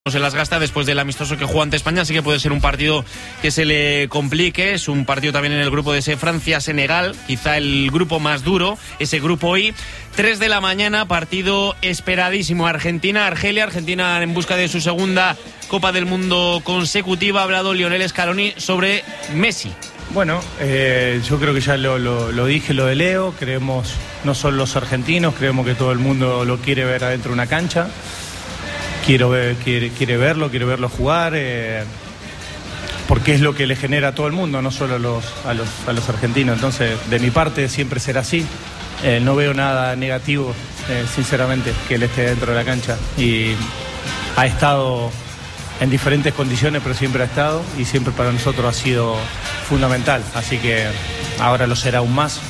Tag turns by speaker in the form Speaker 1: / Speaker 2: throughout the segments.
Speaker 1: Se las gasta después del amistoso que jugó ante España, así que puede ser un partido que se le complique. Es un partido también en el grupo de ese Francia-Senegal, quizá el grupo más duro, ese grupo I. 3 de la mañana, partido esperadísimo. Argentina-Argelia, Argentina en busca de su segunda Copa del Mundo consecutiva. Ha hablado Lionel Scaloni sobre Messi.
Speaker 2: Bueno, yo creo que ya lo dije, lo de Leo. Creemos, no solo los argentinos, creemos que todo el mundo lo quiere ver adentro de una cancha. Quiere verlo jugar, porque es lo que le genera a todo el mundo, no solo a los argentinos. Entonces, de mi parte, siempre será así. No veo nada negativo, sinceramente, que él esté dentro de la cancha. Y ha estado en diferentes condiciones, pero siempre ha estado, y siempre para nosotros ha sido fundamental. Así que ahora lo será aún más,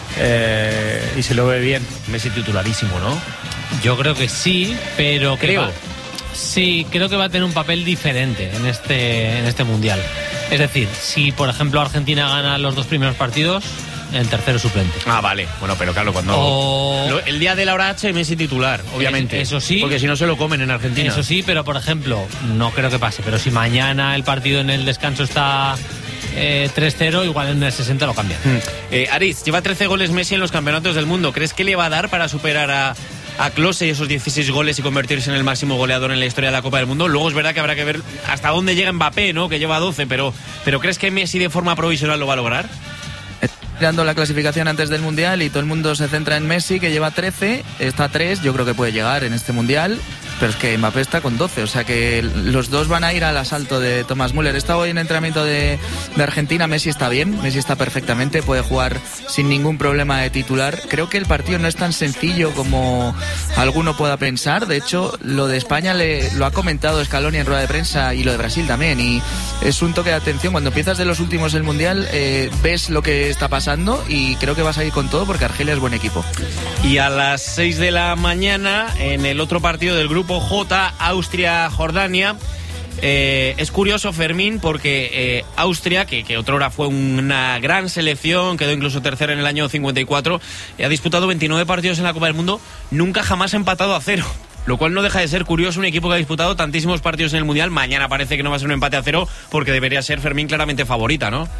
Speaker 2: y se lo ve bien.
Speaker 1: Messi titularísimo, ¿no?
Speaker 3: Yo creo que sí, pero sí, creo que va a tener un papel diferente en este Mundial. Es decir, si por ejemplo Argentina gana los 2 primeros partidos, el tercero suplente.
Speaker 1: Ah, vale. Bueno, pero claro, cuando el día de la hora H, Messi titular, obviamente.
Speaker 3: Eso sí.
Speaker 1: Porque si no se lo comen en Argentina.
Speaker 3: Eso sí, pero por ejemplo, no creo que pase. Pero si mañana el partido en el descanso está 3-0, igual en el 60 lo cambia.
Speaker 1: Aritz, lleva 13 goles Messi en los campeonatos del mundo. ¿Crees que le va a dar para superar a Klose y esos 16 goles y convertirse en el máximo goleador en la historia de la Copa del Mundo? Luego es verdad que habrá que ver hasta dónde llega Mbappé, ¿no? Que lleva 12, pero ¿crees que Messi de forma provisional lo va a lograr?
Speaker 4: Mirando la clasificación antes del Mundial y todo el mundo se centra en Messi, que lleva 13, está a 3, yo creo que puede llegar en este Mundial, pero es que Mbappé está con 12, o sea que los dos van a ir al asalto de Thomas Müller. Está hoy en entrenamiento de Argentina, Messi está bien, Messi está perfectamente, puede jugar sin ningún problema de titular. Creo que el partido no es tan sencillo como alguno pueda pensar, de hecho lo de España lo ha comentado Scaloni en rueda de prensa, y lo de Brasil también, y es un toque de atención. Cuando empiezas de los últimos del Mundial, ves lo que está pasando, y creo que vas a ir con todo porque Argelia es buen equipo.
Speaker 1: Y a las 6 de la mañana, en el otro partido del grupo J, Austria-Jordania, es curioso, Fermín, porque Austria, que otrora fue una gran selección, quedó incluso tercera en el año 54, ha disputado 29 partidos en la Copa del Mundo, nunca jamás ha empatado a 0. Lo cual no deja de ser curioso, un equipo que ha disputado tantísimos partidos en el Mundial. Mañana parece que no va a ser un empate a 0, porque debería ser, Fermín, claramente favorita, ¿no?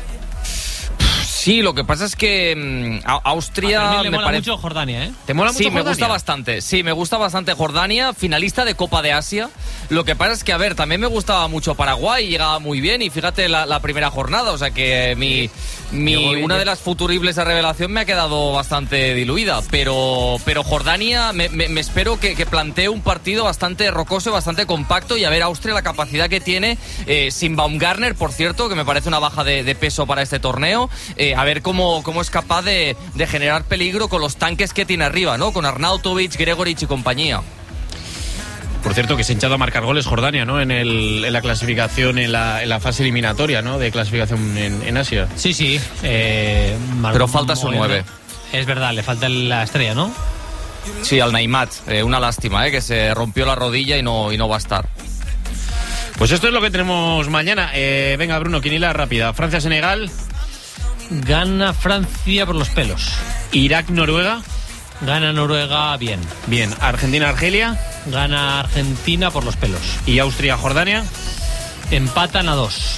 Speaker 5: Sí, lo que pasa es que Austria
Speaker 3: me mola mucho Jordania, ¿eh?
Speaker 1: ¿Te mola mucho Jordania?
Speaker 5: Me gusta bastante. Sí, me gusta bastante Jordania, finalista de Copa de Asia. Lo que pasa es que, a ver, también me gustaba mucho Paraguay, llegaba muy bien, y fíjate la primera jornada, o sea que una de las futuribles de revelación me ha quedado bastante diluida, pero Jordania me espero que plantee un partido bastante rocoso, bastante compacto, y a ver Austria la capacidad que tiene, sin Baumgartner, por cierto, que me parece una baja de peso para este torneo. A ver cómo es capaz de generar peligro con los tanques que tiene arriba, ¿no? Con Arnautovic, Gregoric y compañía.
Speaker 1: Por cierto, que se ha hinchado a marcar goles Jordania, ¿no? En la clasificación, en la fase eliminatoria, ¿no? De clasificación en Asia.
Speaker 3: Sí.
Speaker 5: Pero falta su 9.
Speaker 3: Es verdad, le falta la estrella, ¿no?
Speaker 5: Sí, al Naimat. Una lástima, que se rompió la rodilla y no va a estar.
Speaker 1: Pues esto es lo que tenemos mañana. Venga, Bruno, quiniela rápida. Francia-Senegal.
Speaker 3: Gana Francia por los pelos.
Speaker 1: Irak-Noruega.
Speaker 3: Gana Noruega bien.
Speaker 1: Bien. Argentina-Argelia.
Speaker 3: Gana Argentina por los pelos.
Speaker 1: ¿Y Austria-Jordania?
Speaker 3: Empatan a 2.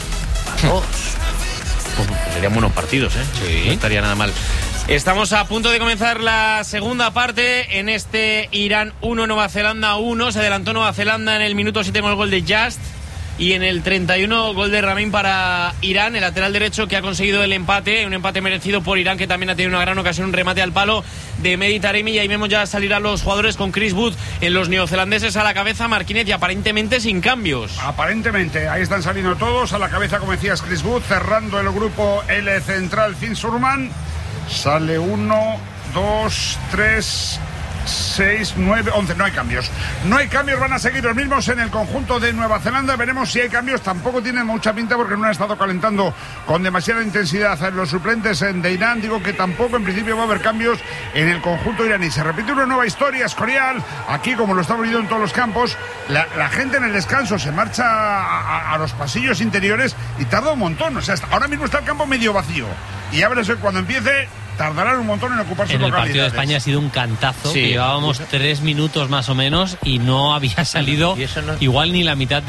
Speaker 1: Pues serían buenos partidos, ¿eh?
Speaker 5: Sí.
Speaker 1: No estaría nada mal. Estamos a punto de comenzar la segunda parte en este Irán 1, Nueva Zelanda 1. Se adelantó Nueva Zelanda en el minuto 7 con el gol de Just. Y en el 31, gol de Ramin para Irán, el lateral derecho que ha conseguido el empate, un empate merecido por Irán, que también ha tenido una gran ocasión, un remate al palo de Mehdi Taremi, y ahí vemos ya salir a los jugadores con Chris Wood en los neozelandeses a la cabeza, Marquinhos, y aparentemente sin cambios.
Speaker 6: Aparentemente, ahí están saliendo todos a la cabeza, como decías, Chris Wood, cerrando el grupo L central, Finn Surman. Sale 1, 2, 3... 6, 9, 11, no hay cambios. No hay cambios, van a seguir los mismos en el conjunto de Nueva Zelanda. Veremos si hay cambios, tampoco tienen mucha pinta porque no han estado calentando con demasiada intensidad los suplentes de Irán. Digo que tampoco en principio va a haber cambios en el conjunto iraní. Se repite una nueva historia escorial, aquí como lo estamos viendo en todos los campos. La gente en el descanso se marcha a los pasillos interiores y tarda un montón, o sea, ahora mismo está el campo medio vacío. Y ya verás que cuando empiece tardarán un montón en ocupar sus
Speaker 3: En el
Speaker 6: localidades.
Speaker 3: partido de España ha sido un cantazo.
Speaker 1: Sí.
Speaker 3: Llevábamos 3 minutos más o menos y no había salido
Speaker 7: Y eso no-
Speaker 3: igual ni la mitad